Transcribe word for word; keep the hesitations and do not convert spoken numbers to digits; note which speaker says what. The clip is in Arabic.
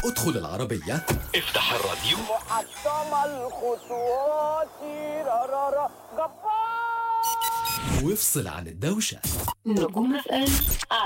Speaker 1: ادخل العربية،
Speaker 2: افتح الراديو،
Speaker 3: محطم الخطوات رارارا جبار،
Speaker 1: وافصل عن الدوشة.
Speaker 4: نجوم اف ام